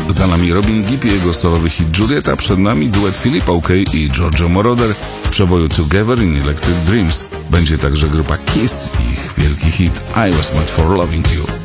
Za nami Robin Gibb i jego solowy hit Julieta, przed nami duet Philippa Okey i Giorgio Moroder w przeboju Together in Electric Dreams. Będzie także grupa Kiss i ich wielki hit I Was Made For Loving You.